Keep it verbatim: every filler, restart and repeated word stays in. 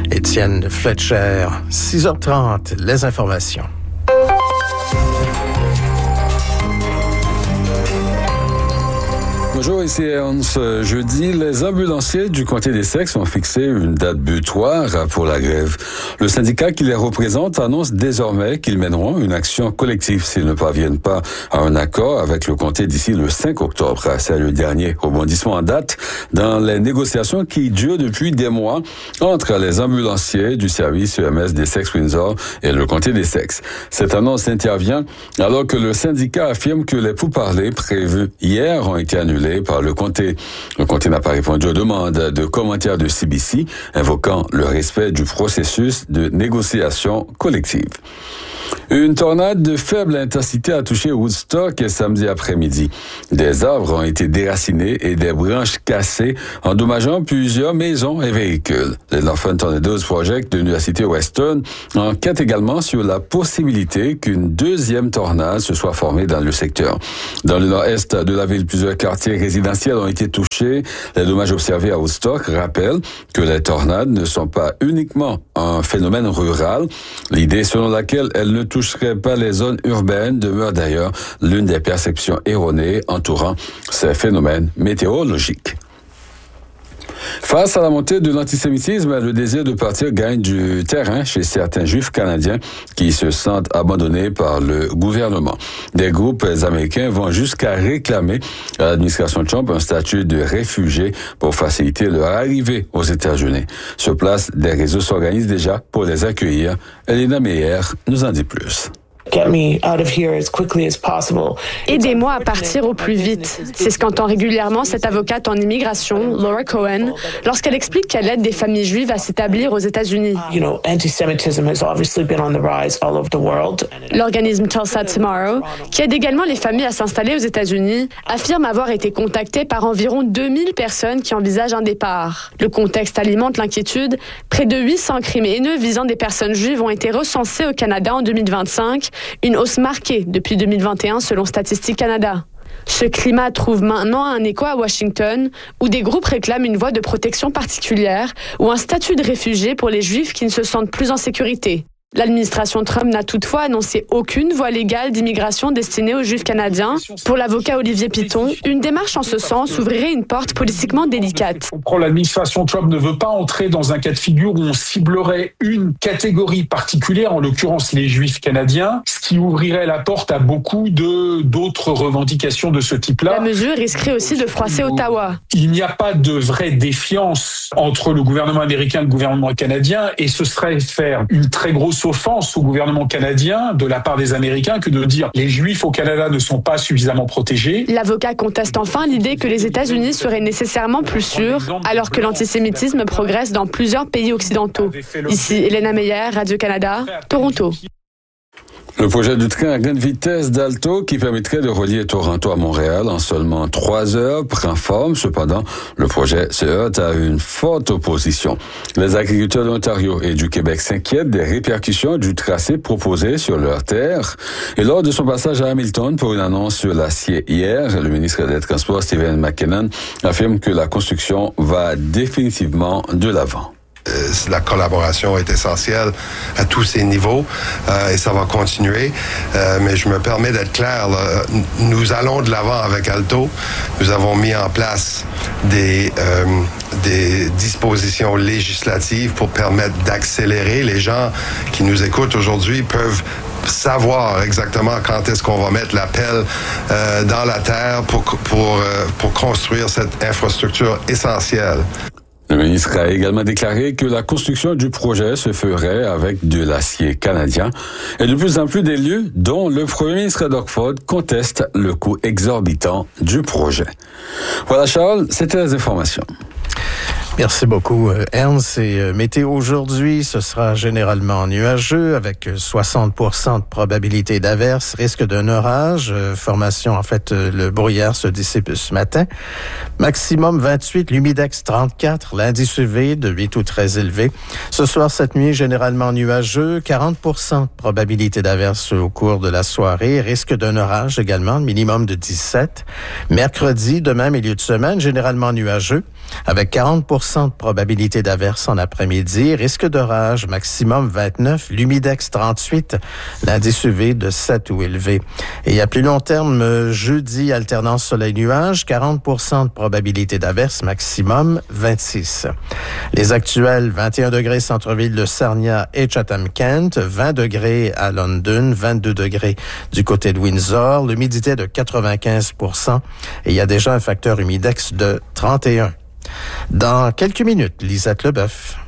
Étienne Fletcher, six heures trente, les informations. Bonjour, ici Ernst. Jeudi, les ambulanciers du comté d'Essex ont fixé une date butoir pour la grève. Le syndicat qui les représente annonce désormais qu'ils mèneront une action collective s'ils ne parviennent pas à un accord avec le comté d'ici le cinq octobre. C'est le dernier rebondissement en date dans les négociations qui durent depuis des mois entre les ambulanciers du service E M S d'Essex-Windsor et le comté d'Essex. Cette annonce intervient alors que le syndicat affirme que les pourparlers prévus hier ont été annulés par le comté. Le comté n'a pas répondu aux demandes de commentaires de C B C, invoquant le respect du processus de négociation collective. Une tornade de faible intensité a touché Woodstock samedi après-midi. Des arbres ont été déracinés et des branches cassées, endommageant plusieurs maisons et véhicules. Le Northern Tornadoes Project de l'Université Western enquête également sur la possibilité qu'une deuxième tornade se soit formée dans le secteur. Dans le nord-est de la ville, plusieurs quartiers résidentiels ont été touchés. Les dommages observés à Woodstock rappellent que les tornades ne sont pas uniquement un phénomène rural. L'idée selon laquelle elles ne toucherait pas les zones urbaines demeure d'ailleurs l'une des perceptions erronées entourant ces phénomènes météorologiques. Face à la montée de l'antisémitisme, le désir de partir gagne du terrain chez certains juifs canadiens qui se sentent abandonnés par le gouvernement. Des groupes américains vont jusqu'à réclamer à l'administration Trump un statut de réfugié pour faciliter leur arrivée aux États-Unis. Sur place, des réseaux s'organisent déjà pour les accueillir. Elena Meyer nous en dit plus. Aidez-moi à partir au plus vite. C'est ce qu'entend régulièrement cette avocate en immigration, Laura Cohen, lorsqu'elle explique qu'elle aide des familles juives à s'établir aux États-Unis. L'organisme Tulsa Tomorrow, qui aide également les familles à s'installer aux États-Unis, affirme avoir été contacté par environ deux mille personnes qui envisagent un départ. Le contexte alimente l'inquiétude. Près de huit cents crimes haineux visant des personnes juives ont été recensés au Canada en deux mille vingt-cinq. Une hausse marquée depuis deux mille vingt et un selon Statistique Canada. Ce climat trouve maintenant un écho à Washington, où des groupes réclament une voie de protection particulière ou un statut de réfugié pour les Juifs qui ne se sentent plus en sécurité. L'administration Trump n'a toutefois annoncé aucune voie légale d'immigration destinée aux Juifs canadiens. Pour l'avocat Olivier Piton, une démarche en ce sens ouvrirait une porte politiquement délicate. L'administration Trump ne veut pas entrer dans un cas de figure où on ciblerait une catégorie particulière, en l'occurrence les Juifs canadiens, ce qui ouvrirait la porte à beaucoup de, d'autres revendications de ce type-là. La mesure risquerait aussi de froisser Ottawa. Il n'y a pas de vraie défiance entre le gouvernement américain et le gouvernement canadien, et ce serait faire une très grosse offense au gouvernement canadien de la part des Américains que de dire les Juifs au Canada ne sont pas suffisamment protégés. L'avocat conteste enfin l'idée que les États-Unis seraient nécessairement plus sûrs, alors que l'antisémitisme progresse dans plusieurs pays occidentaux. Ici, Elena Meyer, Radio-Canada, Toronto. Le projet du train à grande vitesse d'Alto, qui permettrait de relier Toronto à Montréal en seulement trois heures, prend forme. Cependant, le projet se heurte à une forte opposition. Les agriculteurs de l'Ontario et du Québec s'inquiètent des répercussions du tracé proposé sur leurs terres. Et lors de son passage à Hamilton pour une annonce sur l'acier hier, le ministre des Transports, Stephen McKinnon, affirme que la construction va définitivement de l'avant. La collaboration est essentielle à tous ces niveaux euh, et ça va continuer. Euh, mais je me permets d'être clair, là, nous allons de l'avant avec Alto. Nous avons mis en place des, euh, des dispositions législatives pour permettre d'accélérer. Les gens qui nous écoutent aujourd'hui peuvent savoir exactement quand est-ce qu'on va mettre la pelle euh, dans la terre pour, pour, euh, pour construire cette infrastructure essentielle. Le ministre a également déclaré que la construction du projet se ferait avec de l'acier canadien et de plus en plus des lieux dont le premier ministre Doug Ford conteste le coût exorbitant du projet. Voilà Charles, c'était les informations. Merci beaucoup, Ernst. Et euh, météo aujourd'hui, ce sera généralement nuageux avec soixante pour cent de probabilité d'averse, risque d'un orage. Euh, formation, en fait, euh, le brouillard se dissipe ce matin. Maximum vingt-huit, l'humidex trente-quatre, l'indice U V de huit ou très élevé. Ce soir, cette nuit, généralement nuageux, quarante pour cent de probabilité d'averse au cours de la soirée, risque d'un orage également, minimum de dix-sept. Mercredi, demain, milieu de semaine, généralement nuageux. avec quarante pour cent de probabilité d'averse en après-midi, risque d'orage maximum vingt-neuf, l'humidex trente-huit, l'indice U V de sept ou élevé. Et à plus long terme, jeudi, alternance soleil-nuage, quarante pour cent de probabilité d'averse maximum vingt-six. Les actuels, vingt et un degrés centre-ville de Sarnia et Chatham-Kent, vingt degrés à London, vingt-deux degrés du côté de Windsor, l'humidité de quatre-vingt-quinze pour cent et il y a déjà un facteur humidex de trente et un. Dans quelques minutes, Lisette Leboeuf.